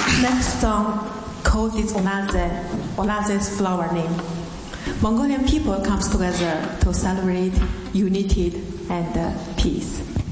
Next song called is Onaze. Onaze is flower name. Mongolian people comes together to celebrate unity and peace.